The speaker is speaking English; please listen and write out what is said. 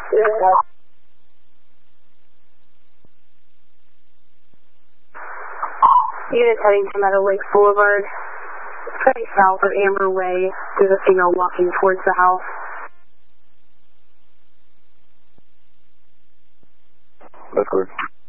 Units heading to Meadow Lake Boulevard, straight south of Amber Way. There's a female walking towards the house. That's good.